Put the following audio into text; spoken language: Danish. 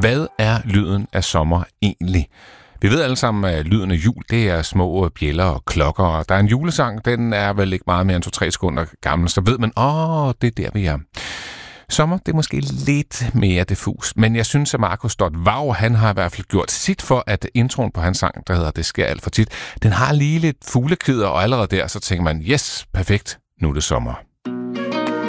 Hvad er lyden af sommer egentlig? Vi ved alle sammen, at lyden af jul, det er små bjælder og klokker, og der er en julesang, den er vel ikke meget mere end 2-3 sekunder gammel, så ved man, det er der, vi er. Sommer, det er måske lidt mere diffus, men jeg synes, at Markus Stott-Waug, han har i hvert fald gjort sit for, at introen på hans sang, der hedder Det sker alt for tit, den har lige lidt fuglekvider, og allerede der, så tænker man, yes, perfekt, nu er det sommer.